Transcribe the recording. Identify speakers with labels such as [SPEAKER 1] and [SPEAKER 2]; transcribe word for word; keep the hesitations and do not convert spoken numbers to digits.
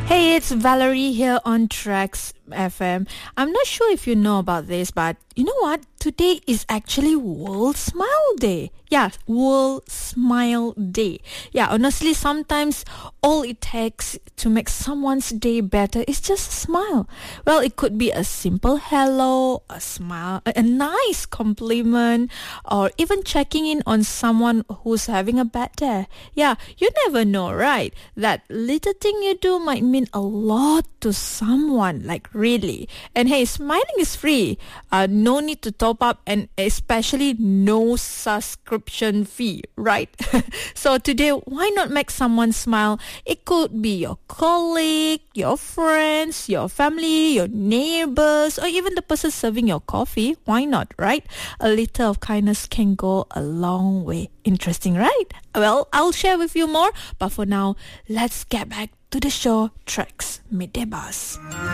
[SPEAKER 1] Hey, it's Valerie here on Tracks F M. I'm not sure if you know about this, but you know what? Today is actually World Smile Day. Yeah, World Smile Day. Yeah, honestly, sometimes all it takes to make someone's day better is just a smile. Well, it could be a simple hello, a smile, a nice compliment, or even checking in on someone who's having a bad day. Yeah, you never know, right? That little thing you do might mean a lot to someone, like really. And hey, smiling is free. Uh, no need to top up, and especially no subscription fee, right? So today, why not make someone smile? It could be your colleague, your friends, your family, your neighbors, or even the person serving your coffee. Why not, right? A little of kindness can go a long way. Interesting, right? Well, I'll share with you more, but for now, let's get back to the show Tracks Midday Buzz.